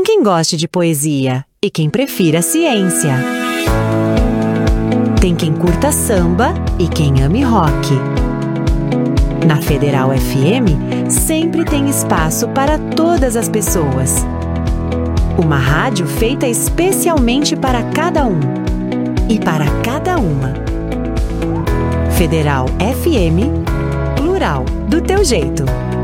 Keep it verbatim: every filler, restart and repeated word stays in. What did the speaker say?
quem goste de poesia e quem prefira ciência. Tem quem curta samba e quem ame rock. Na Federal F M, sempre tem espaço para todas as pessoas. Uma rádio feita especialmente para cada um e para cada uma. Federal F M, plural, do teu jeito.